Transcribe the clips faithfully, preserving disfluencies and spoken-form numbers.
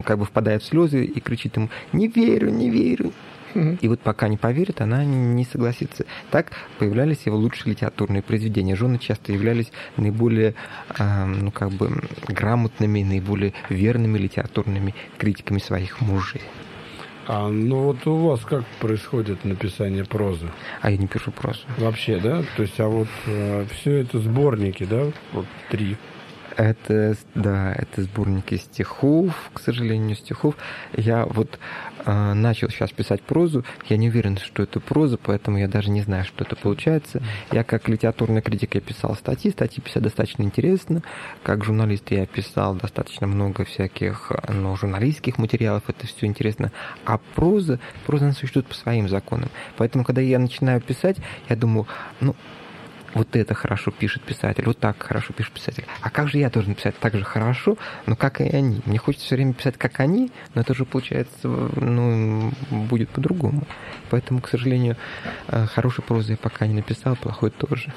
как бы впадает в слезы и кричит ему: «Не верю, не верю». И вот пока не поверит, она не согласится. Так появлялись его лучшие литературные произведения. Жены часто являлись наиболее, ну, как бы, грамотными, наиболее верными литературными критиками своих мужей. А, ну вот у вас как происходит написание прозы? А я не пишу прозу. Вообще, да? То есть, а вот э, все это сборники, да? Вот три. Это, да, это сборники стихов, к сожалению, стихов. Я вот э, начал сейчас писать прозу, я не уверен, что это проза, поэтому я даже не знаю, что это получается. Я как литературный критик я писал статьи, статьи писать достаточно интересно. Как журналист я писал достаточно много всяких, ну, журналистских материалов, это все интересно. А проза, проза она существует по своим законам. Поэтому, когда я начинаю писать, я думаю, ну, вот это хорошо пишет писатель, вот так хорошо пишет писатель. А как же я должен писать так же хорошо, но как и они? Мне хочется все время писать, как они, но это уже, получается, ну, будет по-другому. Поэтому, к сожалению, хорошей прозы я пока не написал, плохой тоже.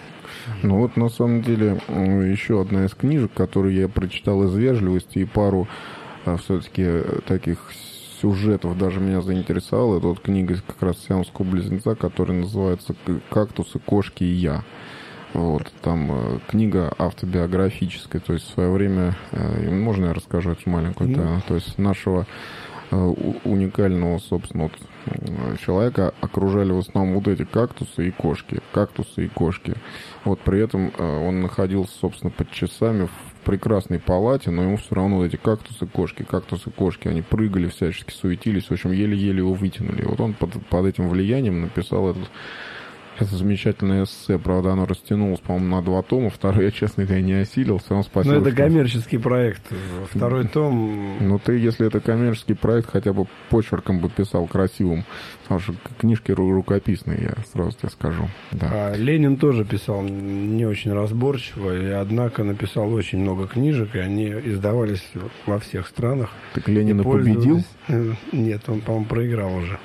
Ну вот, на самом деле, еще одна из книжек, которую я прочитал из вежливости, и пару все-таки таких сюжетов даже меня заинтересовала. Это вот книга как раз сиамского близнеца, которая называется «Кактусы, кошки и я». Вот, там э, книга автобиографическая, то есть в свое время, э, можно я расскажу эту маленькую, mm. да, то есть нашего э, уникального, собственно, вот, человека окружали в основном вот эти кактусы и кошки, кактусы и кошки. Вот при этом э, он находился, собственно, под часами в прекрасной палате, но ему все равно вот эти кактусы, кошки, кактусы, кошки, они прыгали всячески, суетились, в общем, еле-еле его вытянули. И вот он под, под этим влиянием написал этот, это замечательное эссе, правда, оно растянулось, по-моему, на два тома, второй я, честно говоря, не осилил, все равно спасибо. Ну, это что... коммерческий проект, второй том... Ну, ты, если это коммерческий проект, хотя бы почерком бы писал красивым, потому что книжки рукописные, я сразу тебе скажу. Да. А Ленин тоже писал не очень разборчиво, и, однако, написал очень много книжек, и они издавались во всех странах. Так Ленина победил? Нет, он, по-моему, проиграл уже.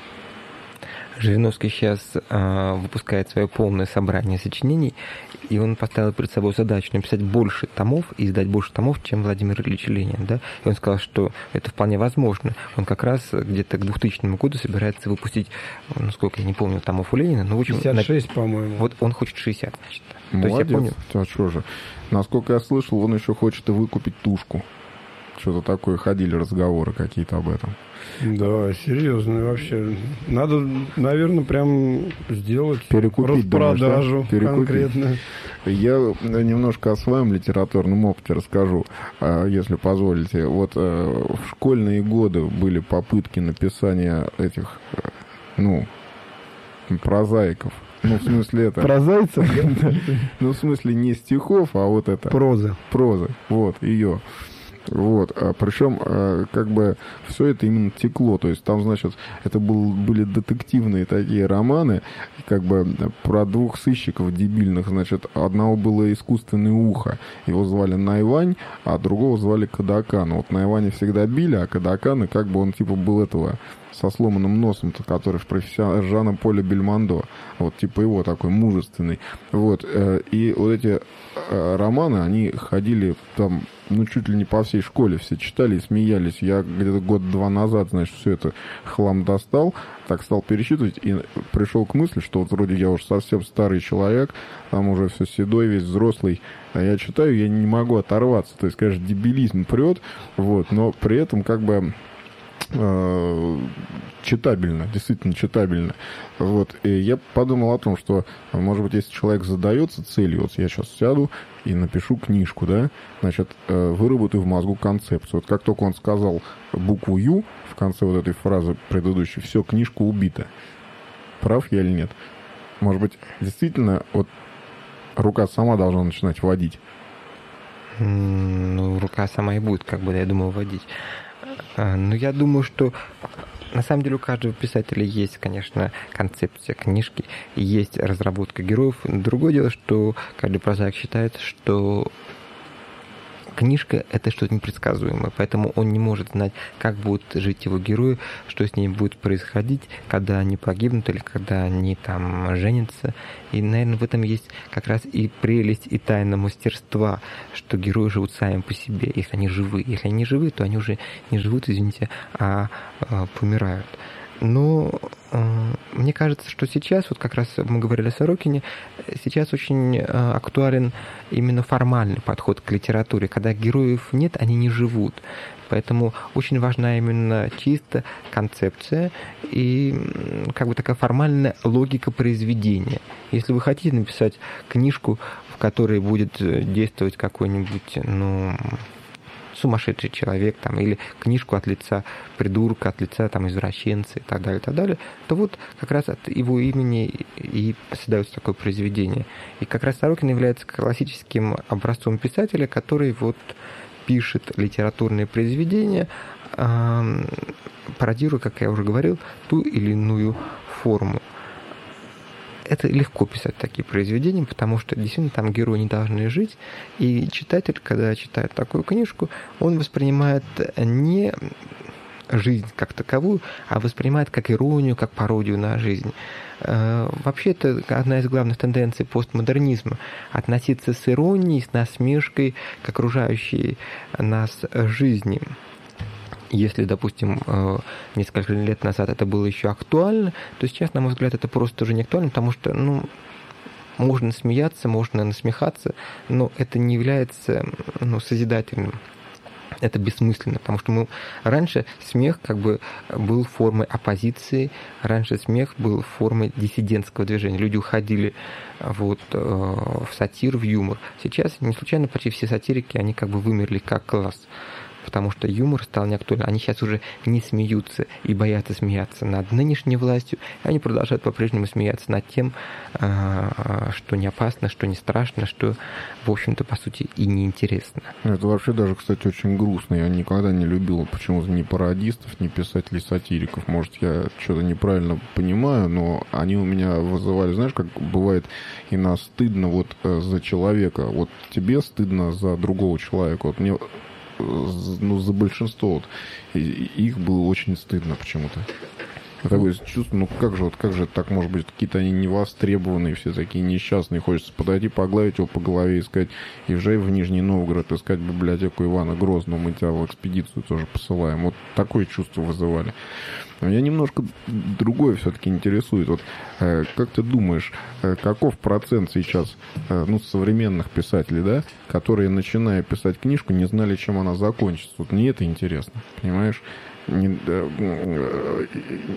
Жириновский сейчас э, выпускает свое полное собрание сочинений, и он поставил перед собой задачу написать больше томов и издать больше томов, чем Владимир Ильич Ленин. Да? И он сказал, что это вполне возможно. Он как раз где-то к двухтысячному году собирается выпустить, ну, сколько, я не помню, томов у Ленина, но в общем... пятьдесят шесть, на... по-моему. Вот он хочет шестьдесят, значит. Молодец. То есть я помню... А что же? Насколько я слышал, он еще хочет и выкупить Тушку. Что-то такое, ходили разговоры какие-то об этом. Да, серьезно, вообще. Надо, наверное, прям сделать перекупить, распродажу, думаешь, да? конкретно. Я немножко о своем литературном опыте расскажу, если позволите. Вот в школьные годы были попытки написания этих, ну, прозаиков. Ну, в смысле это... Прозаицев? Ну, в смысле не стихов, а вот это... Прозы. Прозы, вот, ее... Вот, а причем, как бы, все это именно текло, то есть там, значит, это был, были детективные такие романы, как бы, про двух сыщиков дебильных, значит, одного было искусственное ухо, его звали Найвань, а другого звали Кадакан. Вот Найваня всегда били, а Кадакана, как бы, он, типа, был этого... со сломанным носом, который в профессионал Жана-Поля Бельмондо. Вот, типа его такой мужественный. Вот, и вот эти романы, они ходили там, ну, чуть ли не по всей школе, все читали и смеялись. Я где-то год-два назад, значит, все это хлам достал, так стал пересчитывать и пришел к мысли, что вот вроде я уже совсем старый человек, там уже все седой, весь взрослый, а я читаю, я не могу оторваться. То есть, конечно, дебилизм прет, вот, но при этом как бы читабельно, действительно читабельно. Вот. И я подумал о том, что, может быть, если человек задается целью, вот я сейчас сяду и напишу книжку, да, значит, выработаю в мозгу концепцию. Вот как только он сказал букву «Ю» в конце вот этой фразы предыдущей, все, книжка убита. Прав я или нет? Может быть, действительно, вот рука сама должна начинать водить? Ну, рука сама и будет, как бы, я думаю, водить. Ну, я думаю, что на самом деле у каждого писателя есть, конечно, концепция книжки, есть разработка героев. Другое дело, что каждый прозаик считает, что книжка – это что-то непредсказуемое, поэтому он не может знать, как будут жить его герои, что с ними будет происходить, когда они погибнут или когда они там женятся. И, наверное, в этом есть как раз и прелесть, и тайна мастерства, что герои живут сами по себе, если они живы. Если они не живы, то они уже не живут, извините, а, а помирают. Но э, мне кажется, что сейчас, вот как раз мы говорили о Сорокине, сейчас очень э, актуален именно формальный подход к литературе. Когда героев нет, они не живут. Поэтому очень важна именно чисто концепция и как бы такая формальная логика произведения. Если вы хотите написать книжку, в которой будет действовать какой-нибудь, ну, сумасшедший человек, там, или книжку от лица придурка, от лица там, извращенца и так далее, и так далее, то вот как раз от его имени и создается такое произведение. И как раз Сорокин является классическим образцом писателя, который вот пишет литературные произведения, пародируя, как я уже говорил, ту или иную форму. Это легко писать такие произведения, потому что действительно там герои не должны жить, и читатель, когда читает такую книжку, он воспринимает не жизнь как таковую, а воспринимает как иронию, как пародию на жизнь. Вообще, это одна из главных тенденций постмодернизма – относиться с иронией, с насмешкой к окружающей нас жизни. Если, допустим, несколько лет назад это было еще актуально, то сейчас, на мой взгляд, это просто уже не актуально, потому что, ну, можно смеяться, можно насмехаться, но это не является, ну, созидательным. Это бессмысленно, потому что мы раньше смех как бы был формой оппозиции, раньше смех был формой диссидентского движения. Люди уходили вот, в сатиру, в юмор. Сейчас не случайно почти все сатирики, они как бы вымерли как класс, потому что юмор стал неактуальным. Они сейчас уже не смеются и боятся смеяться над нынешней властью, и они продолжают по-прежнему смеяться над тем, что не опасно, что не страшно, что, в общем-то, по сути, и не интересно. Это вообще даже, кстати, очень грустно. Я никогда не любил почему-то ни пародистов, ни писателей-сатириков. Может, я что-то неправильно понимаю, но они у меня вызывали, знаешь, как бывает, и нас стыдно вот за человека. Вот тебе стыдно за другого человека. Вот мне... ну, за большинство вот, их было очень стыдно почему-то. Такое чувство, ну как же, вот как же так может быть, какие-то они невостребованные, все такие несчастные, хочется подойти, погладить его по голове и сказать, езжай в Нижний Новгород, искать библиотеку Ивана Грозного, мы тебя в экспедицию тоже посылаем. Вот такое чувство вызывали. Меня немножко другое все-таки интересует. Вот, э, как ты думаешь, э, каков процент сейчас э, ну, современных писателей, да, которые, начиная писать книжку, не знали, чем она закончится? Вот мне это интересно, понимаешь? Не, э,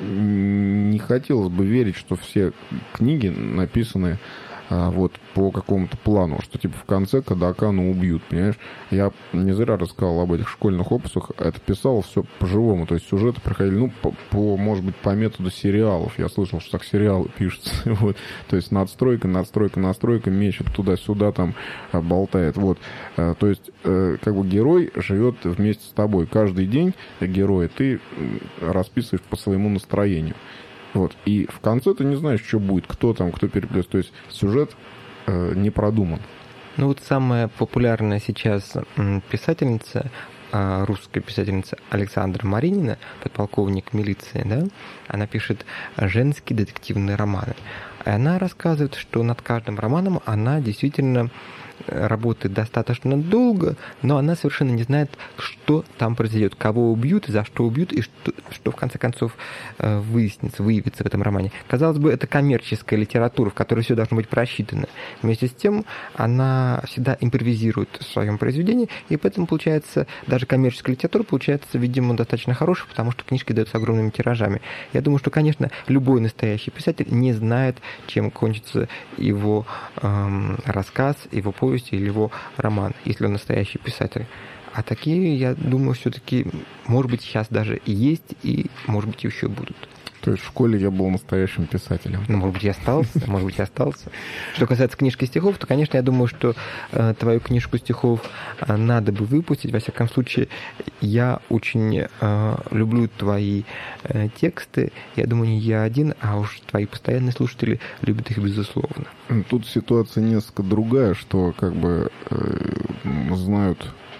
не хотелось бы верить, что все книги написаны а, вот по какому-то плану, что типа в конце Кадакану убьют, понимаешь? Я не зря рассказал об этих школьных опусах, это писал все по-живому, то есть сюжеты проходили, ну, по, по, может быть, по методу сериалов, я слышал, что так сериалы пишутся, вот, то есть надстройка, надстройка, надстройка, мечет туда-сюда, там, болтает, вот, а, то есть, э, как бы герой живет вместе с тобой, каждый день героя ты расписываешь по своему настроению. Вот. И в конце ты не знаешь, что будет, кто там, кто переплес. То есть сюжет э, не продуман. Ну вот самая популярная сейчас писательница, русская писательница Александра Маринина, подполковник милиции, да, она пишет женские детективные романы. И она рассказывает, что над каждым романом она действительно работает достаточно долго, но она совершенно не знает, что там произойдет, кого убьют, за что убьют, и что, что в конце концов выяснится, выявится в этом романе. Казалось бы, это коммерческая литература, в которой все должно быть просчитано. Вместе с тем, она всегда импровизирует в своем произведении, и поэтому получается, даже коммерческая литература получается, видимо, достаточно хорошей, потому что книжки даются огромными тиражами. Я думаю, что, конечно, любой настоящий писатель не знает, чем кончится его эм, рассказ, его повесть или его роман, если он настоящий писатель. А такие, я думаю, все-таки, может быть, сейчас даже и есть, и, может быть, еще будут. То есть в школе я был настоящим писателем. Ну, может быть, я остался, может быть, я остался. Что касается книжки стихов, то, конечно, я думаю, что э, твою книжку стихов э, надо бы выпустить. Во всяком случае, я очень э, люблю твои э, тексты. Я думаю, не я один, а уж твои постоянные слушатели любят их, безусловно. Тут ситуация несколько другая, что как бы э, знают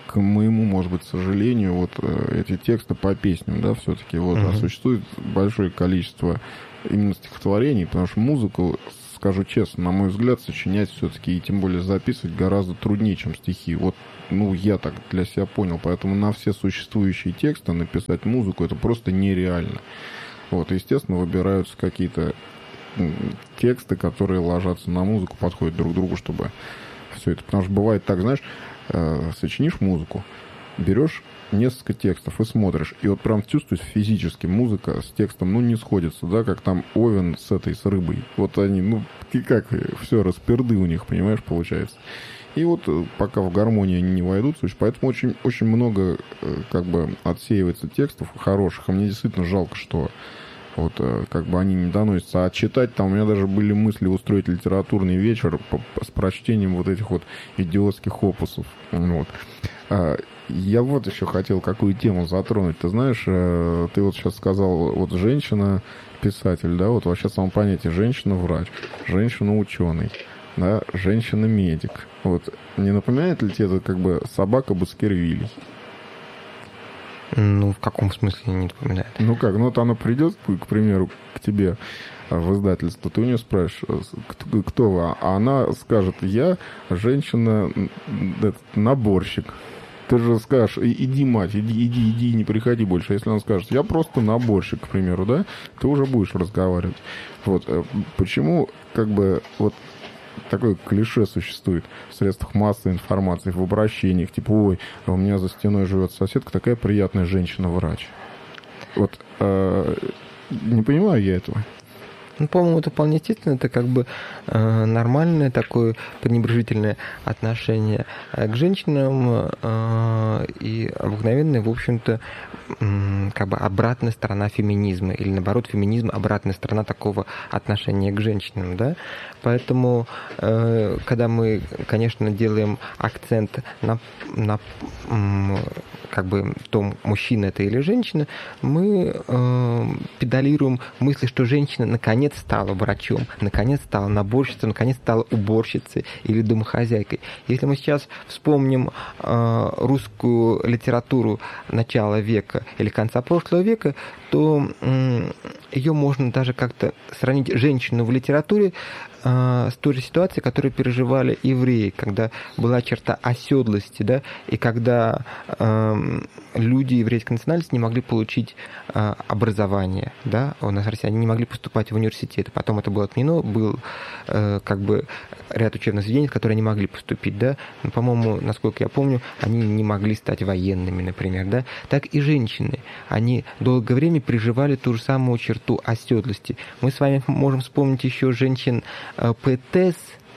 к моему, может быть, сожалению, вот эти тексты по песням, да, все-таки вот, uh-huh. а существует большое количество именно стихотворений, потому что музыку, скажу честно, на мой взгляд, сочинять все-таки и тем более записывать гораздо труднее, чем стихи. Вот, ну, я так для себя понял, поэтому на все существующие тексты написать музыку это просто нереально. Вот, естественно, выбираются какие-то тексты, которые ложатся на музыку, подходят друг к другу, чтобы все это. Потому что бывает так, знаешь, э, сочинишь музыку, берешь несколько текстов и смотришь, и вот прям чувствуешь физически, музыка с текстом, ну, не сходится, да, как там Овен с этой, с рыбой. Вот они, ну, и как все, расперды у них, понимаешь, получается. И вот пока в гармонии они не войдутся, поэтому очень, очень много как бы отсеивается текстов хороших, а мне действительно жалко, что вот как бы они не доносятся. А читать там, у меня даже были мысли устроить литературный вечер по, с прочтением вот этих вот идиотских опусов. Вот. Я вот еще хотел какую тему затронуть. Ты знаешь, ты вот сейчас сказал, вот женщина-писатель, да, вот вообще само понятие женщина-врач, женщина-ученый, да, женщина-медик. Вот не напоминает ли тебе это как бы собака Баскервилей? Ну, в каком смысле не напоминает? Ну как, ну вот она придет, к примеру, к тебе в издательство, ты у нее спрашиваешь, кто, кто вы, а она скажет, я женщина-наборщик. Ты же скажешь, иди, мать, иди, иди, иди, не приходи больше. Если он скажет, я просто наборщик, к примеру, да, ты уже будешь разговаривать. Вот, почему, как бы, вот такое клише существует в средствах массовой информации, в обращениях, типа, ой, у меня за стеной живет соседка, такая приятная женщина-врач. Вот, э, не понимаю я этого. Ну, по-моему, это вполне естественно, это как бы э, нормальное такое пренебрежительное отношение к женщинам э, и обыкновенное, в общем-то, э, как бы обратная сторона феминизма, или наоборот, феминизм обратная сторона такого отношения к женщинам, да. Поэтому, э, когда мы, конечно, делаем акцент на, на э, как бы том, мужчина это или женщина, мы э, педалируем мысли, что женщина наконец стала врачом, наконец стала наборщицей, наконец стала уборщицей или домохозяйкой. Если мы сейчас вспомним э, русскую литературу начала века или конца прошлого века, то э, ее можно даже как-то сравнить женщину в литературе с той же ситуацией, которую переживали евреи, когда была черта оседлости, да, и когда э, люди еврейской национальности не могли получить э, образование, да, у нас в России они не могли поступать в университеты, потом это было отменено, был э, как бы ряд учебных заведений, в которые они могли поступить, да, но, по-моему, насколько я помню, они не могли стать военными, например, да, так и женщины, они долгое время переживали ту же самую черту оседлости. Мы с вами можем вспомнить еще женщин поэтесс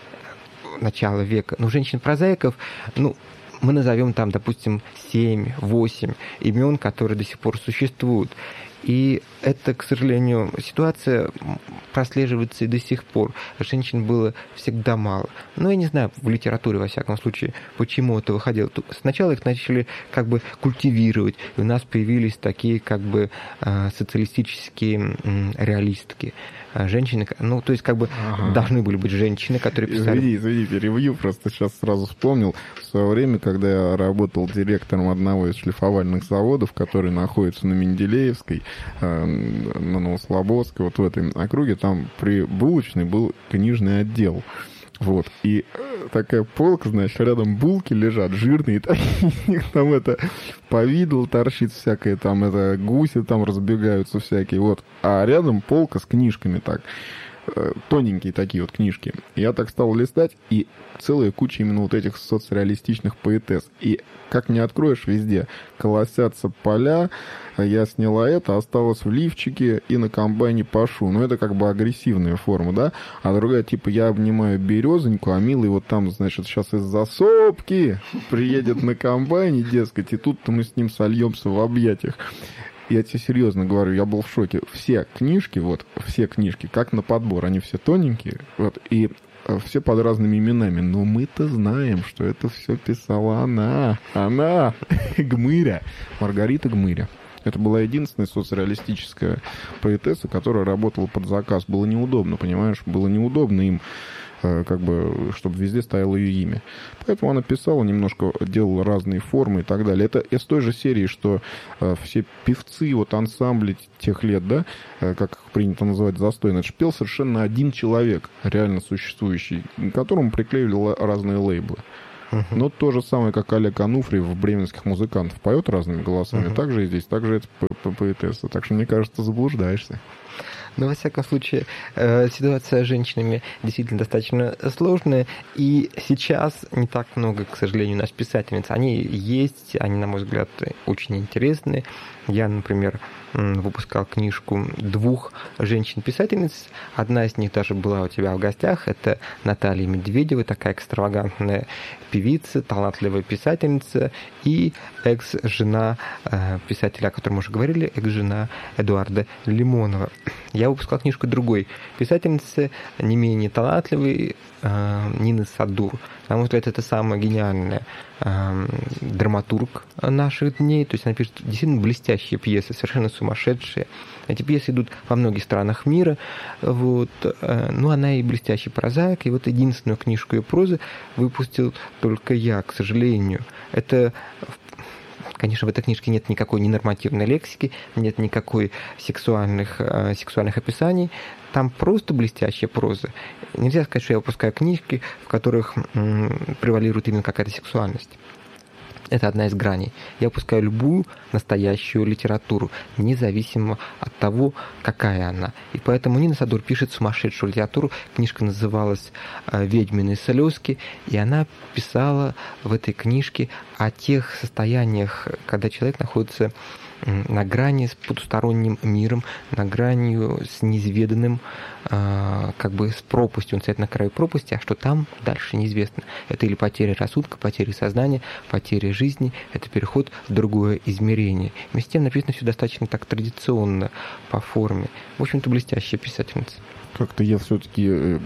начала века, ну, женщин-прозаиков, ну, мы назовем там, допустим, семь-восемь имен, которые до сих пор существуют. И это, к сожалению, ситуация прослеживается и до сих пор. Женщин было всегда мало. Но я не знаю, в литературе, во всяком случае, почему это выходило. Сначала их начали как бы культивировать, и у нас появились такие как бы социалистические реалистки. Женщины, ну, то есть, как бы, ага. должны были быть женщины, которые писали... Извини, извини, перебью, просто сейчас сразу вспомнил. В свое время, когда я работал директором одного из шлифовальных заводов, который находится на Менделеевской, на Новослободской, вот в этой округе, там при булочной был книжный отдел. Вот, и такая полка, значит, рядом булки лежат, жирные, такие, там это повидло торчит всякое, там это гуси там разбегаются всякие, вот. А рядом полка с книжками так, тоненькие такие вот книжки. Я так стал листать, и целая куча именно вот этих соцреалистичных поэтесс. И как не откроешь, везде колосятся поля, я сняла это, осталось в лифчике и на комбайне пашу. Ну, это как бы агрессивная форма, да? А другая, типа, я обнимаю березоньку, а милый вот там, значит, сейчас из-за сопки приедет на комбайне, дескать, и тут-то мы с ним сольемся в объятиях. Я тебе серьезно говорю, я был в шоке. Все книжки, вот, все книжки, как на подбор, они все тоненькие, вот, и все под разными именами. Но мы-то знаем, что это все писала она. Она, Гмыря, Маргарита Гмыря. Это была единственная соцреалистическая поэтесса, которая работала под заказ. Было неудобно, понимаешь? Было неудобно им как бы, чтобы везде стояло ее имя. Поэтому она писала, немножко делала разные формы и так далее. Это из той же серии, что все певцы, вот ансамбли тех лет, да, как принято называть застойно, это пел совершенно один человек, реально существующий, к которому приклеивали разные лейблы. Uh-huh. Но то же самое, как Олег Ануфриев в «Бременских музыкантов» поет разными голосами, uh-huh. так же и здесь, так же это поэтесса. Так что, мне кажется, заблуждаешься. Но, во всяком случае, ситуация с женщинами действительно достаточно сложная, и сейчас не так много, к сожалению, у нас писательниц. Они есть, они, на мой взгляд, очень интересные. Я, например, выпускал книжку двух женщин-писательниц. Одна из них даже была у тебя в гостях. Это Наталья Медведева, такая экстравагантная певица, талантливая писательница, и экс-жена писателя, о котором мы уже говорили, экс-жена Эдуарда Лимонова. Я выпускал книжку другой писательницы, не менее талантливой, Нины Садур. На мой взгляд, это самая гениальная э, драматург наших дней. То есть она пишет действительно блестящие пьесы, совершенно сумасшедшие. Эти пьесы идут во многих странах мира. Вот. Ну, она и блестящий прозаик. И вот единственную книжку ее прозы выпустил только я, к сожалению. Это... Конечно, в этой книжке нет никакой ненормативной лексики, нет никакой сексуальных, э, сексуальных описаний. Там просто блестящая проза. Нельзя сказать, что я выпускаю книжки, в которых м, превалирует именно какая-то сексуальность. Это одна из граней. Я выпускаю любую настоящую литературу, независимо от того, какая она. И поэтому Нина Садур пишет сумасшедшую литературу. Книжка называлась «Ведьмины слезки», и она писала в этой книжке о тех состояниях, когда человек находится на грани с потусторонним миром, на грани с неизведанным, как бы с пропастью. Он стоит на краю пропасти, а что там дальше неизвестно. Это или потеря рассудка, потеря сознания, потеря жизни, это переход в другое измерение. Вместе с тем написано все достаточно так традиционно по форме. В общем-то, блестящая писательница. Как-то я все-таки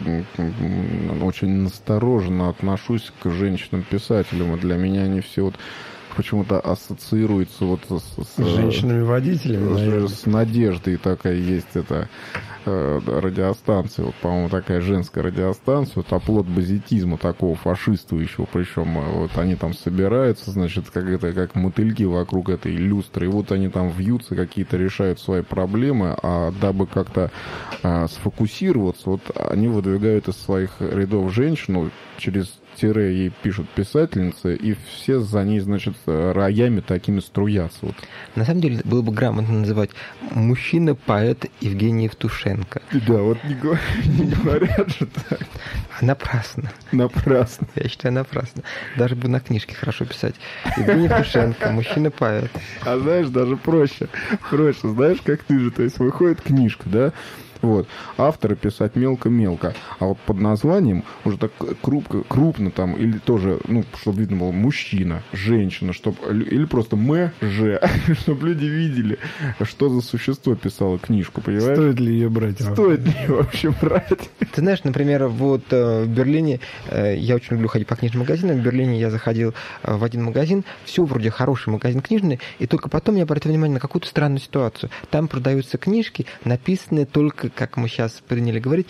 очень настороженно отношусь к женщинам-писателям, и для меня они все вот почему-то ассоциируется вот с, с, с женщинами-водителями, с, с Надеждой такая есть эта э, радиостанция, вот, по-моему, такая женская радиостанция, вот оплот базитизма такого фашистующего, причем вот они там собираются, значит, как это, как мотыльки вокруг этой люстры, и вот они там вьются, какие-то решают свои проблемы, а дабы как-то э, сфокусироваться, вот они выдвигают из своих рядов женщину, через тире ей пишут писательницы, и все за ней, значит, роями такими струятся. Вот. На самом деле, было бы грамотно называть мужчина-поэт Евгений Евтушенко. Да, вот не, говор... не говорят же так. Напрасно. Напрасно. Я считаю, напрасно. Даже бы на книжке хорошо писать. Евгений Евтушенко, мужчина-поэт. А знаешь, даже проще. Проще, знаешь, как ты же, то есть выходит книжка, да? Вот. Авторы писать мелко-мелко. А вот под названием уже так крупно, крупно там, или тоже, ну, чтобы видно было мужчина, женщина, чтобы, или просто М, Ж, чтобы люди видели, что за существо писало книжку, понимаешь? Стоит ли ее брать? Стоит ли ее вообще брать? Ты знаешь, например, вот в Берлине, я очень люблю ходить по книжным магазинам, в Берлине я заходил в один магазин, все вроде хороший магазин книжный, и только потом я обратил внимание на какую-то странную ситуацию. Там продаются книжки, написанные только, как мы сейчас приняли говорить,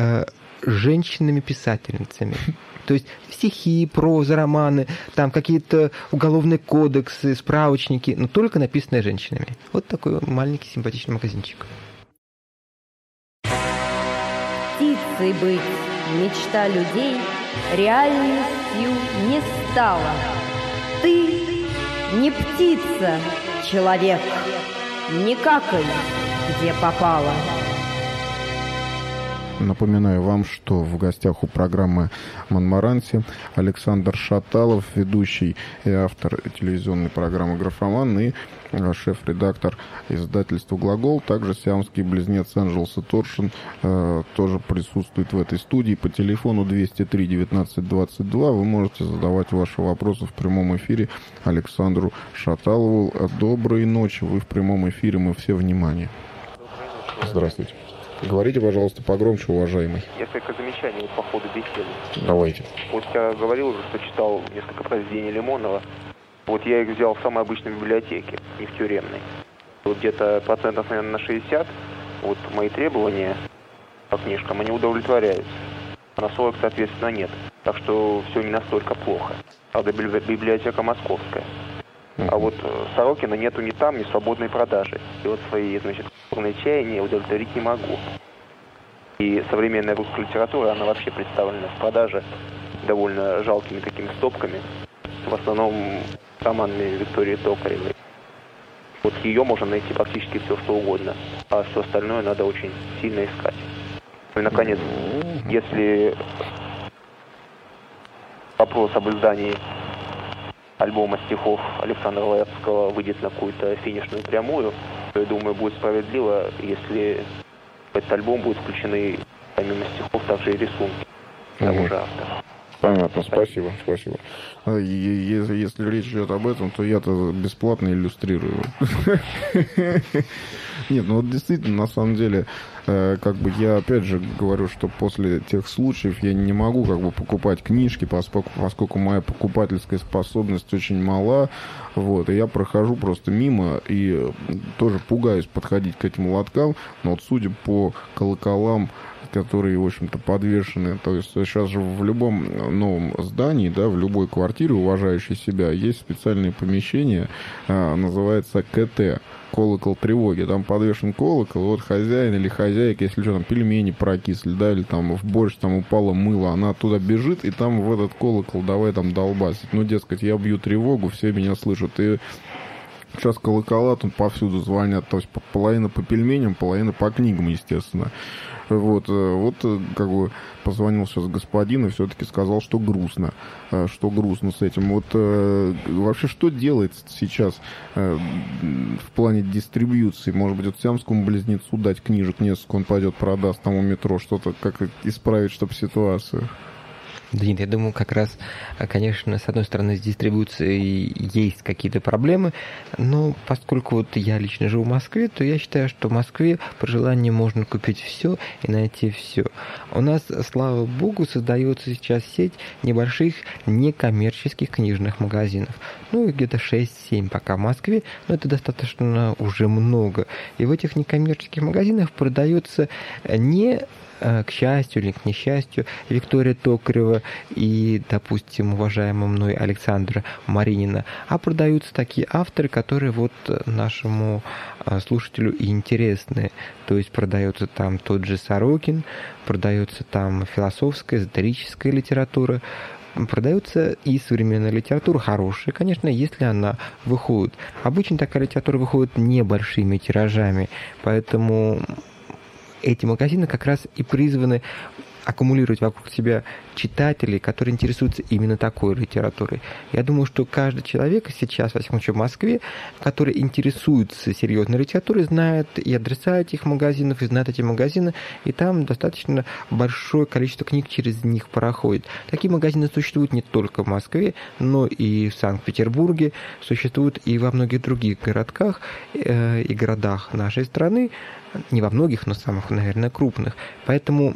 женщинами-писательницами. То есть стихи, проза, романы, там какие-то уголовные кодексы, справочники, но только написанные женщинами. Вот такой маленький симпатичный магазинчик. Птицей быть мечта людей реальностью не стала. Ты не птица, человек, не какай, где попала. Напоминаю вам, что в гостях у программы «Монмаранси» Александр Шаталов, ведущий и автор телевизионной программы «Графоман» и шеф-редактор издательства «Глагол». Также сиамский близнец Энджелс Торшин э, тоже присутствует в этой студии. По телефону двести три девятнадцать двадцать два вы можете задавать ваши вопросы в прямом эфире Александру Шаталову. Доброй ночи, вы в прямом эфире, мы все внимание. Здравствуйте. Говорите, пожалуйста, погромче, уважаемый. Несколько замечаний по ходу беседы. Давайте. Вот я говорил уже, что читал несколько произведений Лимонова. Вот я их взял в самой обычной библиотеке, не в тюремной. Вот где-то процентов, наверное, на шестьдесят вот мои требования по книжкам, они удовлетворяются. а на сорок, соответственно, нет. Так что все не настолько плохо. Правда, библиотека московская. А вот Сорокина нету ни там, ни свободной продажи. И вот свои, значит, культурные чаяния удовлетворить не могу. И современная русская литература, она вообще представлена в продаже довольно жалкими такими стопками. В основном романами Виктории Токаревой. Вот ее можно найти практически все, что угодно. А все остальное надо очень сильно искать. Ну и, наконец, если вопрос об издании альбома стихов Александра Лаевского выйдет на какую-то финишную прямую, то, я думаю, будет справедливо, если в этот альбом будут включены, помимо стихов, также и рисунки того же автора. Понятно, спасибо, спасибо. Если, если речь идет об этом, то я-то бесплатно иллюстрирую. Нет, ну вот действительно, на самом деле, как бы я опять же говорю, что после тех случаев я не могу как бы покупать книжки, поскольку, поскольку моя покупательская способность очень мала, вот, и я прохожу просто мимо и тоже пугаюсь подходить к этим лоткам, но вот судя по колоколам, которые, в общем-то, подвешены. То есть сейчас же в любом новом здании, да, в любой квартире, уважающей себя, есть специальное помещение, а, называется КТ, колокол тревоги. Там подвешен колокол, и вот хозяин или хозяйка, если что, там пельмени прокисли, да, или там в борщ там упало мыло, она оттуда бежит, и там в этот колокол давай там долбасить. Ну, дескать, я бью тревогу, все меня слышат. И сейчас колокола там повсюду звонят, то есть половина по пельменям, половина по книгам, естественно. Вот, вот, как бы, позвонил сейчас господин и все-таки сказал, что грустно, что грустно с этим. Вот вообще, что делается сейчас в плане дистрибьюции? Может быть, вот сиамскому близнецу дать книжек несколько, он пойдет продаст там у метро, что-то как исправить, чтобы ситуацию? Да нет, я думаю, как раз, конечно, с одной стороны, с дистрибуцией есть какие-то проблемы, но поскольку вот я лично живу в Москве, то я считаю, что в Москве при желании можно купить все и найти все. У нас, слава богу, создается сейчас сеть небольших некоммерческих книжных магазинов. Ну, где-то шесть-семь пока в Москве, но это достаточно уже много. И в этих некоммерческих магазинах продается не, к счастью или к несчастью, Виктория Токарева и, допустим, уважаемая мной Александра Маринина, а продаются такие авторы, которые вот нашему слушателю и интересны. То есть продается там тот же Сорокин, продается там философская, эзотерическая литература, продается и современная литература, хорошая, конечно, если она выходит. Обычно такая литература выходит небольшими тиражами, поэтому эти магазины как раз и призваны аккумулировать вокруг себя читателей, которые интересуются именно такой литературой. Я думаю, что каждый человек сейчас, во всяком случае в Москве, который интересуется серьезной литературой, знает и адреса этих магазинов, и знает эти магазины, и там достаточно большое количество книг через них проходит. Такие магазины существуют не только в Москве, но и в Санкт-Петербурге, существуют и во многих других городках э, и городах нашей страны, не во многих, но самых, наверное, крупных. Поэтому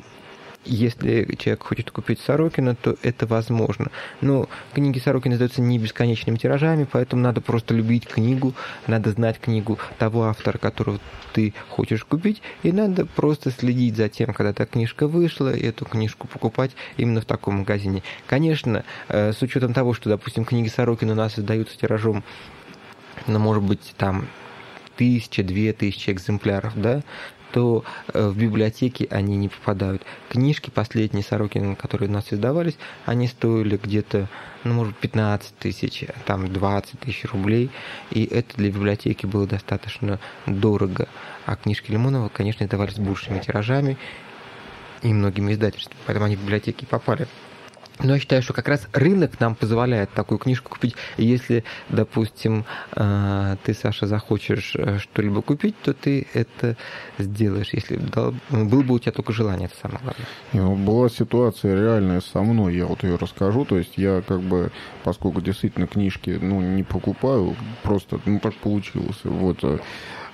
если человек хочет купить Сорокина, то это возможно. Но книги Сорокина издаются не бесконечными тиражами, поэтому надо просто любить книгу, надо знать книгу того автора, которого ты хочешь купить, и надо просто следить за тем, когда эта книжка вышла, и эту книжку покупать именно в таком магазине. Конечно, с учетом того, что, допустим, книги Сорокина у нас издаются тиражом, ну, может быть, там, тысяча, две тысячи экземпляров, да, то в библиотеки они не попадают. Книжки последние Сорокина, которые у нас издавались, они стоили где-то, ну, может, пятнадцать тысяч, там, двадцать тысяч рублей, и это для библиотеки было достаточно дорого. А книжки Лимонова, конечно, издавались большими тиражами и многими издательствами, поэтому они в библиотеки попали. Но я считаю, что как раз рынок нам позволяет такую книжку купить. И если, допустим, ты, Саша, захочешь что-либо купить, то ты это сделаешь. Если было бы у тебя только желание, это самое главное. Ну, была ситуация реальная со мной, я вот ее расскажу. То есть я как бы, поскольку действительно книжки, ну, не покупаю, просто, ну, так получилось. Вот.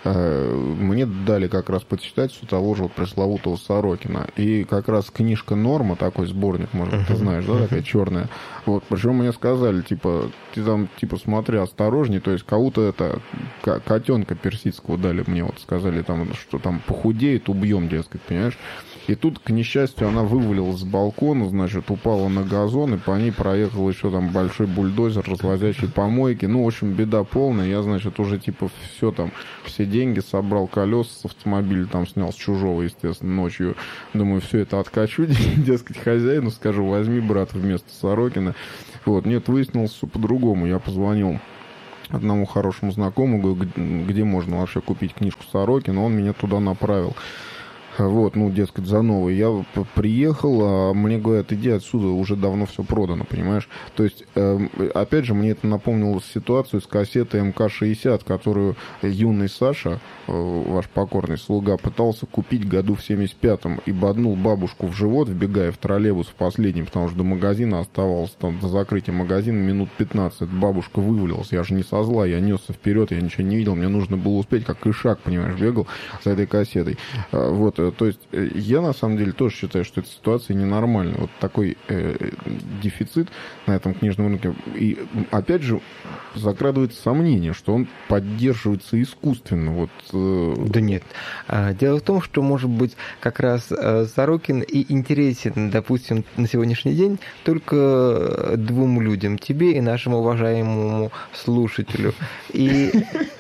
мне дали как раз почитать все того же вот пресловутого Сорокина. И как раз книжка «Норма», такой сборник, может быть, ты знаешь, да, такая черная. Вот, причем мне сказали, типа, ты там, типа, смотри осторожней, то есть кого-то это, котенка персидского дали мне, вот сказали, там, что там похудеет, убьем, дескать, понимаешь? И тут, к несчастью, она вывалилась с балкона, значит, упала на газон, и по ней проехал еще там большой бульдозер, развозящий помойки. Ну, в общем, беда полная. Я, значит, уже, типа, все там, все деньги собрал, колеса с автомобиля там снял с чужого, естественно, ночью. Думаю, все это откачу, дескать, хозяину скажу, возьми, брат, вместо Сорокина. Вот, нет, выяснилось все по-другому. Я позвонил одному хорошему знакомому, говорю, где можно вообще купить книжку Сорокина, он меня туда направил. Вот, ну, дескать, за новый. Я приехал, а мне говорят, иди отсюда, уже давно все продано, понимаешь? То есть, э, опять же, мне это напомнило ситуацию с кассетой эм ка шестьдесят, которую юный Саша, э, ваш покорный слуга, пытался купить году в семьдесят пятом и боднул бабушку в живот, вбегая в троллейбус в последний, потому что до магазина оставалось, там, до закрытия магазина минут пятнадцать. Бабушка вывалилась, я же не со зла, я несся вперед, я ничего не видел, мне нужно было успеть, как ишак, понимаешь, бегал с этой кассетой. Вот, то есть я на самом деле тоже считаю, что эта ситуация ненормальная. Вот такой э, дефицит на этом книжном рынке. И опять же закрадывается сомнение, что он поддерживается искусственно. Вот, э... Да нет. Дело в том, что, может быть, как раз Сорокин и интересен, допустим, на сегодняшний день только двум людям, тебе и нашему уважаемому слушателю. И...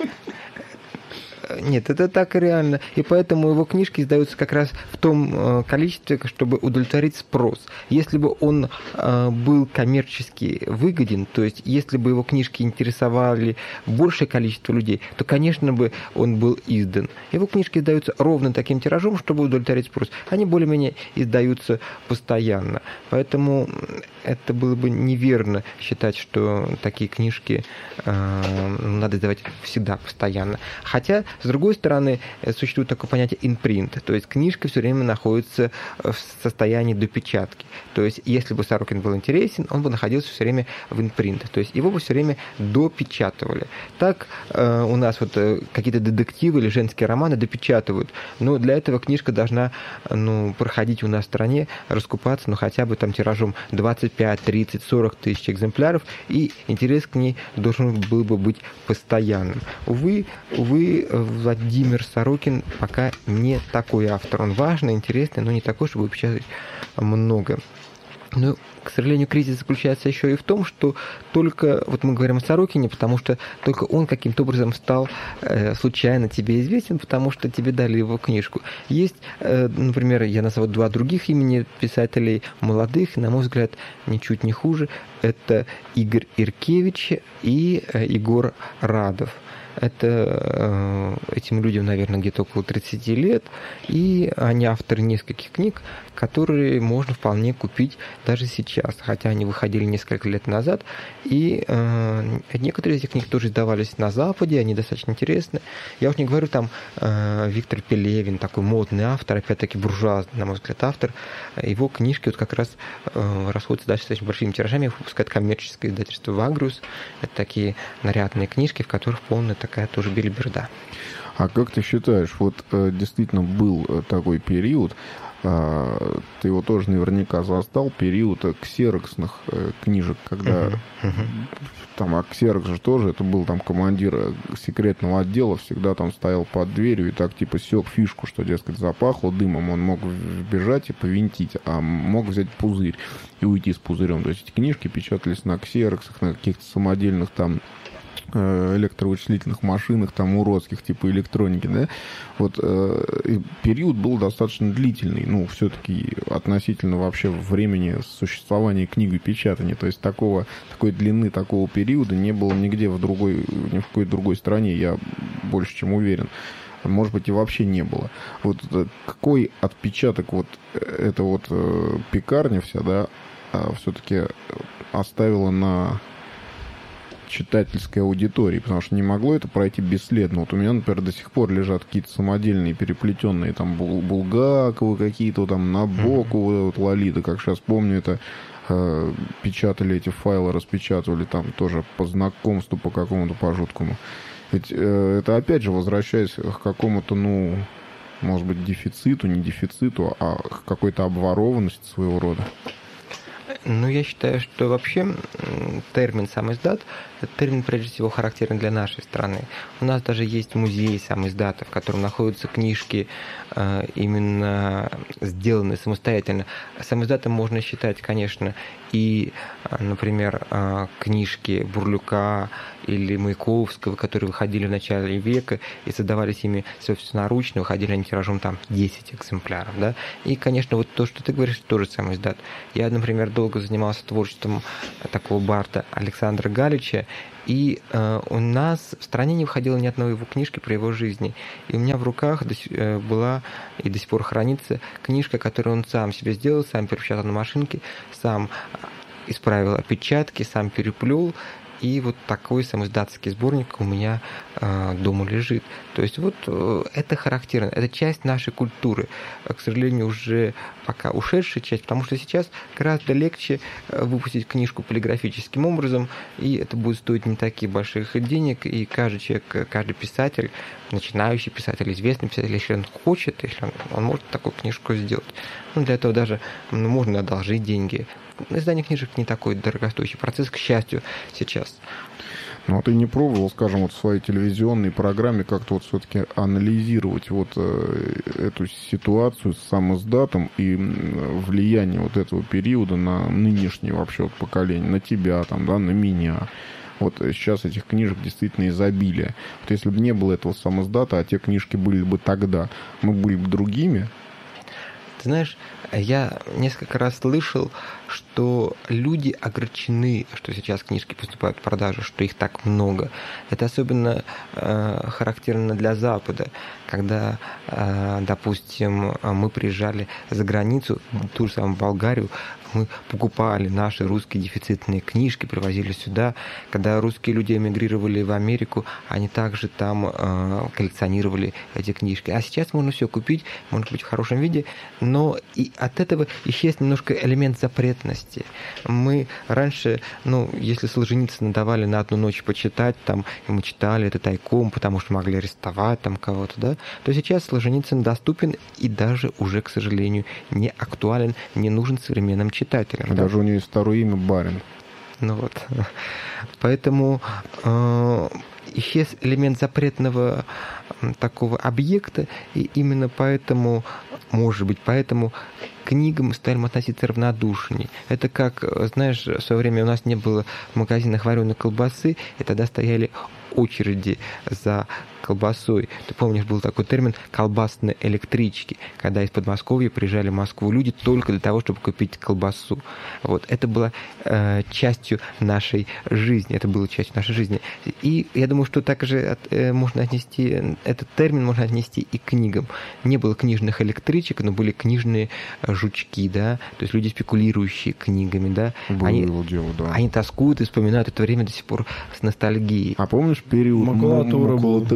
Нет, это так и реально. И поэтому его книжки издаются как раз в том количестве, чтобы удовлетворить спрос. Если бы он был коммерчески выгоден, то есть если бы его книжки интересовали большее количество людей, то, конечно бы, он был издан. Его книжки издаются ровно таким тиражом, чтобы удовлетворить спрос. Они более-менее издаются постоянно. Поэтому это было бы неверно считать, что такие книжки э, надо издавать всегда, постоянно. Хотя, с другой стороны, существует такое понятие инпринт, то есть книжка все время находится в состоянии допечатки. То есть, если бы Сорокин был интересен, он бы находился все время в инпринт, то есть его бы все время допечатывали. Так э, у нас вот э, какие-то детективы или женские романы допечатывают, но для этого книжка должна ну, проходить у нас в стране, раскупаться, ну хотя бы там тиражом двадцать пять, тридцать, сорок тысяч экземпляров, и интерес к ней должен был бы быть постоянным. Увы, увы, Владимир Сорокин пока не такой автор. Он важный, интересный, но не такой, чтобы печатать много. Но, к сожалению, кризис заключается еще и в том, что только, вот мы говорим о Сорокине, потому что только он каким-то образом стал э, случайно тебе известен, потому что тебе дали его книжку. Есть, э, например, я назову два других имени писателей молодых, на мой взгляд, ничуть не хуже. Это Игорь Иркевич и э, Егор Радов. Это э, этим людям, наверное, где-то около тридцати лет, и они авторы нескольких книг, которые можно вполне купить даже сейчас, хотя они выходили несколько лет назад, и э, некоторые из этих книг тоже издавались на Западе, они достаточно интересны. Я уж не говорю, там э, Виктор Пелевин, такой модный автор, опять-таки буржуазный, на мой взгляд, автор, его книжки вот как раз э, расходятся дальше с достаточно большими тиражами, их выпускает коммерческое издательство «Вагрус». Это такие нарядные книжки, в которых полная такая тоже белиберда. А как ты считаешь, вот э, действительно был такой период, э, ты его тоже наверняка застал, период ксероксных э, книжек, когда uh-huh. Uh-huh. там, а ксерокс же тоже, это был там командир секретного отдела, всегда там стоял под дверью и так типа сёк фишку, что, дескать, запахло дымом, он мог бежать и повинтить, а мог взять пузырь и уйти с пузырем. То есть эти книжки печатались на ксероксах, на каких-то самодельных там электровычислительных машинах, там, уродских, типа электроники, да, вот э, период был достаточно длительный, ну, все-таки относительно вообще времени существования книги печатания, то есть такого, такой длины, такого периода не было нигде в другой, ни в какой другой стране, я больше чем уверен. Может быть, и вообще не было. Вот какой отпечаток вот эта вот э, пекарня вся, да, все-таки оставила на читательской аудитории, потому что не могло это пройти бесследно. Вот у меня, например, до сих пор лежат какие-то самодельные, переплетенные, там, Булгаковы какие-то, там, Набоковы, mm-hmm. вот, Лолита, как сейчас помню, это э, печатали эти файлы, распечатывали там тоже по знакомству, по какому-то, по жуткому. Ведь э, это, опять же, возвращаясь к какому-то, ну, может быть, дефициту, не дефициту, а к какой-то обворованности своего рода. Ну, я считаю, что вообще термин «сам издат» – это термин, прежде всего, характерен для нашей страны. У нас даже есть музей «сам издата», в котором находятся книжки, именно сделанные самостоятельно. «Сам издатом» можно считать, конечно, и, например, книжки Бурлюка или Маяковского, которые выходили в начале века и создавались ими собственноручно, выходили они тиражом там десять экземпляров. Да? И, конечно, вот то, что ты говоришь, тоже «сам издат». Я, например, долго занимался творчеством такого барда Александра Галича, и э, у нас в стране не выходило ни одной его книжки про его жизни. И у меня в руках до, э, была и до сих пор хранится книжка, которую он сам себе сделал, сам перепечатал на машинке, сам исправил опечатки, сам переплел. И вот такой самоиздатский сборник у меня э, дома лежит. То есть вот э, это характерно, это часть нашей культуры. К сожалению, уже пока ушедшая часть, потому что сейчас гораздо легче выпустить книжку полиграфическим образом, и это будет стоить не таких больших денег, и каждый человек, каждый писатель, начинающий писатель, известный писатель, если он хочет, если он, он может такую книжку сделать. Ну, для этого даже ну, можно одолжить деньги. Издание книжек не такой дорогостоящий процесс, к счастью, сейчас. Ну, а ты не пробовал, скажем, вот в своей телевизионной программе как-то вот все-таки анализировать вот э, эту ситуацию с самоиздатом и влияние вот этого периода на нынешнее вообще вот поколение, на тебя, там, да, на меня? Вот сейчас этих книжек действительно изобилие. Вот если бы не было этого самоиздата, а те книжки были бы тогда, мы были бы другими? Ты знаешь, я несколько раз слышал, что люди огорчены, что сейчас книжки поступают в продажу, что их так много. Это особенно э, характерно для Запада, когда, э, допустим, мы приезжали за границу, в ту же самую Болгарию, мы покупали наши русские дефицитные книжки, привозили сюда. Когда русские люди эмигрировали в Америку, они также там э, коллекционировали эти книжки. А сейчас можно все купить, может быть, в хорошем виде, но и от этого исчез немножко элемент запретности. Мы раньше, ну, если Солженицына давали на одну ночь почитать, там, и мы читали это тайком, потому что могли арестовать там кого-то, да, то сейчас Солженицын доступен и даже уже, к сожалению, не актуален, не нужен современным читателям. Читателям, даже да? У нее есть второе имя Барин. Ну вот. Поэтому э, исчез элемент запретного такого объекта, и именно поэтому, может быть, поэтому к книгам стали относиться равнодушней. Это как, знаешь, в свое время у нас не было в магазинах вареной колбасы, и тогда стояли очереди за колбасой. Ты помнишь, был такой термин «колбасные электрички», когда из Подмосковья приезжали в Москву люди только для того, чтобы купить колбасу. Вот. Это было э, частью нашей жизни. Это было частью нашей жизни. И я думаю, что также от, э, можно отнести, этот термин можно отнести и к книгам. Не было книжных электричек, но были книжные жучки, да, то есть люди, спекулирующие книгами, да. Было они, дело, да. Они тоскуют и вспоминают это время до сих пор с ностальгией. А помнишь период макулатура макулата...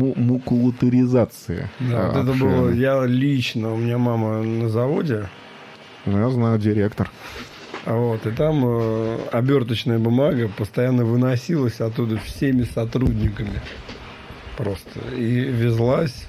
макулатуризации? Да, вот это было, я лично, у меня мама на заводе. Ну, я знаю, директор. Вот, и там э, оберточная бумага постоянно выносилась оттуда всеми сотрудниками просто. И везлась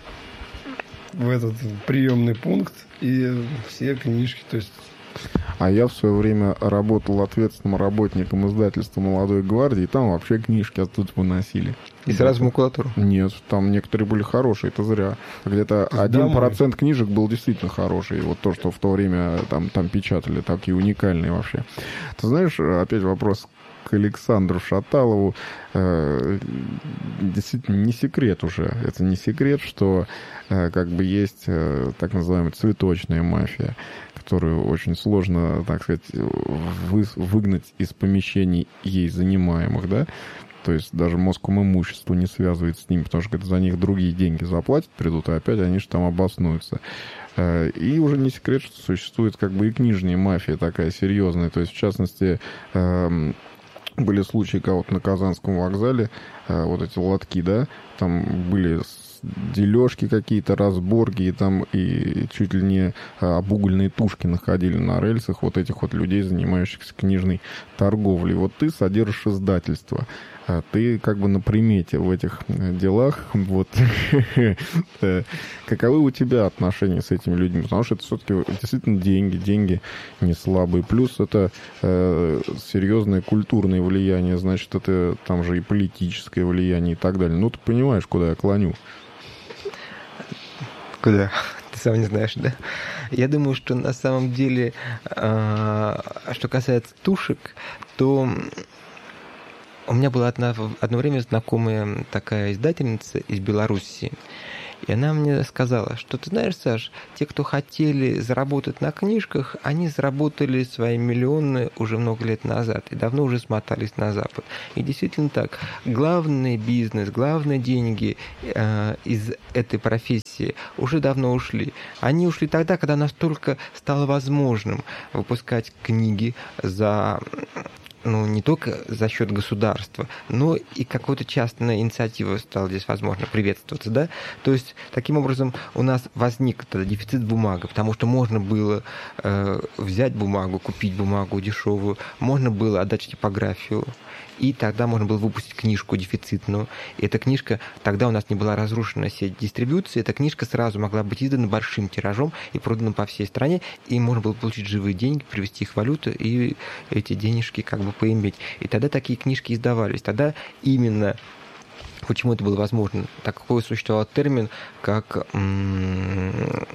в этот приемный пункт, и все книжки, то есть... А я в свое время работал ответственным работником издательства «Молодой гвардии», и там вообще книжки оттуда выносили. И да. Сразу в макулатуру? Нет, там некоторые были хорошие, это зря. Где-то один процент книжек был действительно хороший. Вот то, что в то время там, там печатали, такие уникальные вообще. Ты знаешь, опять вопрос к Александру Шаталову. Э, действительно, не секрет уже. Это не секрет, что э, как бы есть э, так называемая цветочная мафия, которую очень сложно, так сказать, вы, выгнать из помещений ей занимаемых, да? То есть даже Москомимущество не связывает с ними, потому что за них другие деньги заплатят, придут, и опять они же там обоснуются. И уже не секрет, что существует как бы и книжная мафия такая серьезная. То есть, в частности, были случаи, когда вот на Казанском вокзале вот эти лотки, да, там были дележки какие-то, разборки, и там и чуть ли не обугольные тушки находили на рельсах вот этих вот людей, занимающихся книжной торговлей. Вот ты содержишь издательство. Ты как бы на примете в этих делах. Вот. Каковы у тебя отношения с этими людьми? Потому что это все-таки действительно деньги, деньги не слабые. Плюс это э, серьезное культурное влияние, значит, это там же и политическое влияние и так далее. Ну, ты понимаешь, куда я клоню. Куда? Ты сам не знаешь, да? Я думаю, что на самом деле, э, что касается тушек, то... У меня была одна, одно время знакомая такая издательница из Беларуси, и она мне сказала, что ты знаешь, Саш, те, кто хотели заработать на книжках, они заработали свои миллионы уже много лет назад и давно уже смотались на Запад. И действительно так. Главный бизнес, главные деньги э, из этой профессии уже давно ушли. Они ушли тогда, когда настолько стало возможным выпускать книги за... ну, не только за счет государства, но и какая-то частная инициатива стала здесь возможно приветствоваться, да? То есть, таким образом, у нас возник тогда дефицит бумаги, потому что можно было э, взять бумагу, купить бумагу дешевую, можно было отдать в типографию, и тогда можно было выпустить книжку дефицитную. И эта книжка, тогда у нас не была разрушена сеть дистрибьюции, эта книжка сразу могла быть издана большим тиражом и продана по всей стране, и можно было получить живые деньги, привести их в валюту и эти денежки как бы поиметь. И тогда такие книжки издавались. Тогда именно почему это было возможно? Такой существовал термин, как м-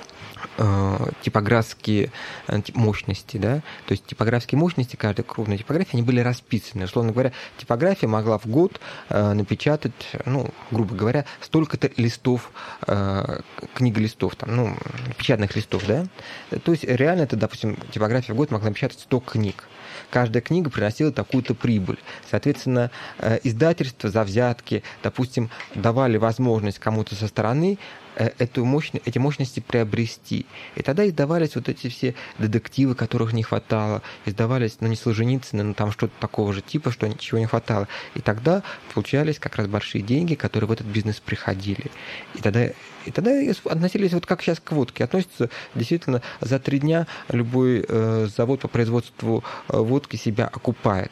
типографские мощности, да, то есть типографские мощности каждой крупной типографии, они были расписаны. Условно говоря, типография могла в год э, напечатать, ну, грубо говоря, столько-то листов, э, книголистов, там, ну, печатных листов, да. То есть реально это, допустим, типография в год могла напечатать сто книг. Каждая книга приносила такую-то прибыль. Соответственно, издательства за взятки, допустим, давали возможность кому-то со стороны эту мощность, эти мощности приобрести. И тогда издавались вот эти все детективы, которых не хватало, издавались, ну, не Солженицыны, но там что-то такого же типа, что ничего не хватало. И тогда получались как раз большие деньги, которые в этот бизнес приходили. И тогда, и тогда относились вот как сейчас к водке. Относятся действительно за три дня любой э, завод по производству э, водки себя окупает.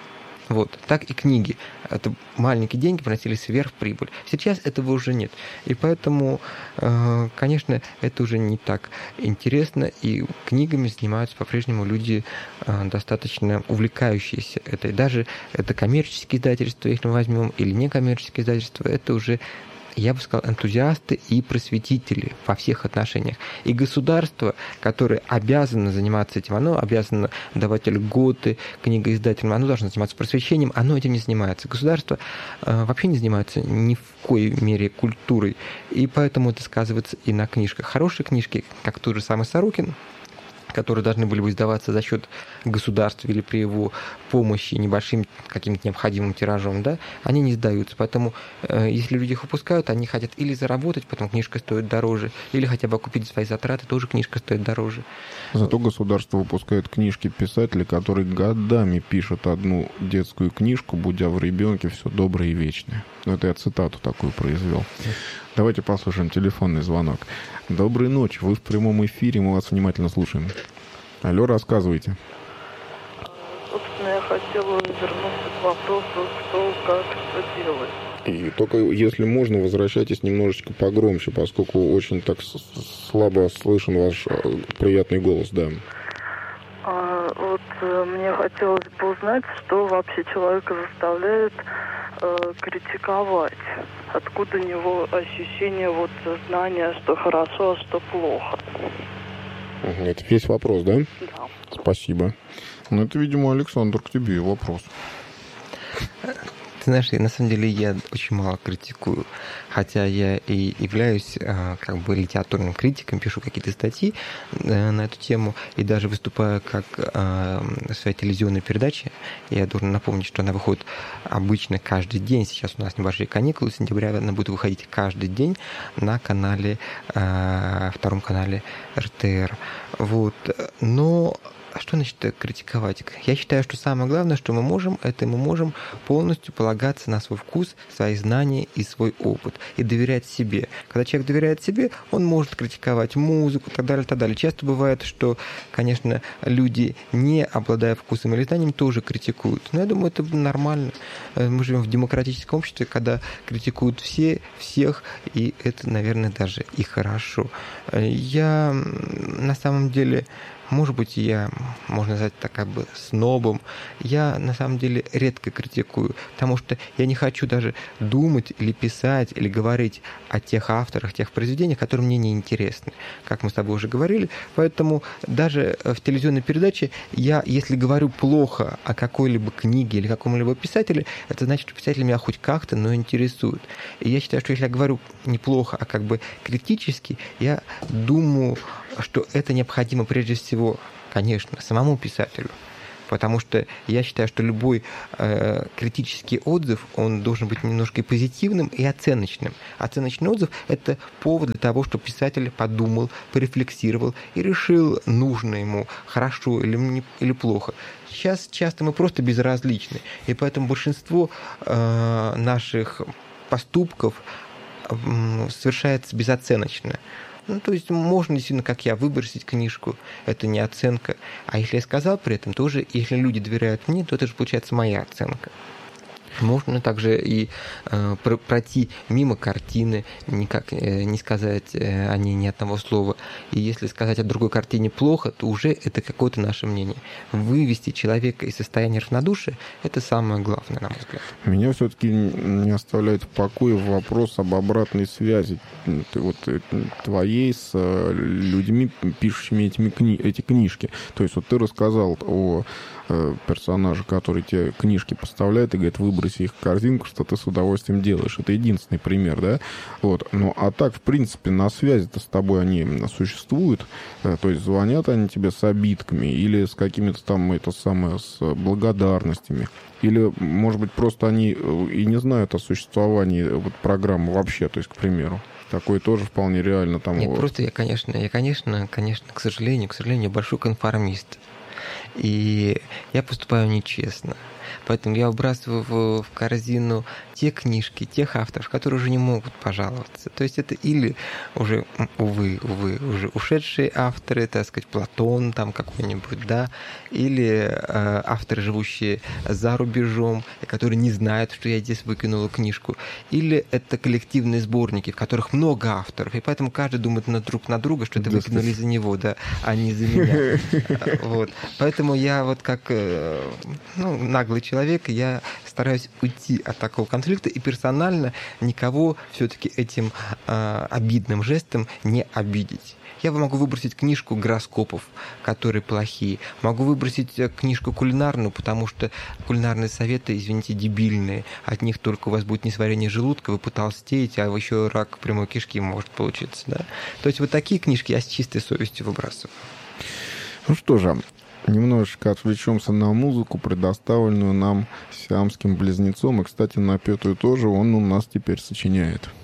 Вот, так и книги. Это маленькие деньги приносили сверхприбыль. Сейчас этого уже нет. И поэтому, конечно, это уже не так интересно. И книгами занимаются по-прежнему люди достаточно увлекающиеся этой. Даже это коммерческие издательства, если мы возьмем, или некоммерческие издательства, это уже, я бы сказал, энтузиасты и просветители во всех отношениях. И государство, которое обязано заниматься этим, оно обязано давать льготы книгоиздателям, оно должно заниматься просвещением, оно этим не занимается. Государство э, вообще не занимается ни в коей мере культурой, и поэтому это сказывается и на книжках. Хорошие книжки, как тот же самый Сорокин, которые должны были бы издаваться за счет государства или при его помощи небольшим каким-то необходимым тиражом, да, они не издаются. Поэтому, э, если люди их выпускают, они хотят или заработать, потом книжка стоит дороже, или хотя бы окупить свои затраты, тоже книжка стоит дороже. Зато государство выпускает книжки писателей, которые годами пишут одну детскую книжку, будя в ребенке все доброе и вечное. Это я цитату такую произвел. Давайте послушаем телефонный звонок. Доброй ночи, вы в прямом эфире, мы вас внимательно слушаем. Алло, рассказывайте. Собственно, я хотела вернуться к вопросу, что, как, что делать. И только, если можно, возвращайтесь немножечко погромче, поскольку очень так слабо слышен ваш приятный голос, да. А, вот мне хотелось бы узнать, что вообще человека заставляет э, критиковать. Откуда у него ощущение, вот, знания, что хорошо, а что плохо. Это весь вопрос, да? Да. Спасибо. Ну, это, видимо, Александр, к тебе вопрос. Ты знаешь, на самом деле я очень мало критикую, хотя я и являюсь как бы литературным критиком, пишу какие-то статьи на эту тему, и даже выступаю как в своей телевизионной передаче. Я должен напомнить, что она выходит обычно каждый день. Сейчас у нас небольшие каникулы, в сентябре она будет выходить каждый день на канале, втором канале эр тэ эр. Вот. Но а что значит критиковать? Я считаю, что самое главное, что мы можем, это мы можем полностью полагаться на свой вкус, свои знания и свой опыт, и доверять себе. Когда человек доверяет себе, он может критиковать музыку и так далее, и так далее. Часто бывает, что, конечно, люди, не обладая вкусом или знанием, тоже критикуют. Но я думаю, это нормально. Мы живем в демократическом обществе, когда критикуют все, всех, и это, наверное, даже и хорошо. Я на самом деле... Может быть, я, можно назвать так, как бы снобом. Я, на самом деле, редко критикую, потому что я не хочу даже думать или писать, или говорить о тех авторах, тех произведениях, которые мне не интересны, как мы с тобой уже говорили. Поэтому даже в телевизионной передаче я, если говорю плохо о какой-либо книге или каком-либо писателе, это значит, что писатель меня хоть как-то, но интересует. И я считаю, что если я говорю неплохо, а как бы критически, я думаю, что это необходимо прежде всего, конечно, самому писателю. Потому что я считаю, что любой э, критический отзыв, он должен быть немножко и позитивным, и оценочным. Оценочный отзыв – это повод для того, чтобы писатель подумал, порефлексировал и решил, нужно ему, хорошо или, не, или плохо. Сейчас часто мы просто безразличны, и поэтому большинство э, наших поступков э, совершается безоценочно. Ну, то есть можно действительно, как я, выбросить книжку, это не оценка. А если я сказал при этом, то уже, если люди доверяют мне, то это же получается моя оценка. Можно также и э, пройти мимо картины, никак э, не сказать э, о ней ни одного слова. И если сказать о другой картине плохо, то уже это какое-то наше мнение. Вывести человека из состояния равнодушия – это самое главное, на мой взгляд. Меня все-таки не оставляет в покое вопрос об обратной связи вот, твоей с людьми, пишущими этими кни- эти книжки. То есть вот ты рассказал о персонажа, который тебе книжки поставляет и говорит, выброси их в корзинку, что ты с удовольствием делаешь. Это единственный пример, да? Вот. Ну, а так, в принципе, на связи-то с тобой они существуют? То есть звонят они тебе с обидками или с какими-то там, это самое, с благодарностями? Или, может быть, просто они и не знают о существовании вот программы вообще, то есть, к примеру? Такое тоже вполне реально. Там Нет, вот. Просто я, конечно, я, конечно, конечно, к сожалению, к сожалению, большой конформист. И я поступаю нечестно. Поэтому я выбрасываю в, в корзину те книжки, тех авторов, которые уже не могут пожаловаться. То есть это или уже, увы, увы, уже ушедшие авторы, так сказать, Платон там какой-нибудь, да, или э, авторы, живущие за рубежом, которые не знают, что я здесь выкинула книжку, или это коллективные сборники, в которых много авторов, и поэтому каждый думает на друг на друга, что это да, выкинули за него, да, а не за меня. Вот. Поэтому я вот как ну, наглый человек, я стараюсь уйти от такого конфликта и персонально никого все-таки этим э, обидным жестом не обидеть. Я могу выбросить книжку гороскопов, которые плохие. Могу выбросить книжку кулинарную, потому что кулинарные советы, извините, дебильные. От них только у вас будет несварение желудка, вы потолстеете, а еще рак прямой кишки может получиться. Да? То есть вот такие книжки я с чистой совестью выбрасываю. Ну что же, немножечко отвлечемся на музыку, предоставленную нам сиамским близнецом. И, кстати, напетую тоже он у нас теперь сочиняет.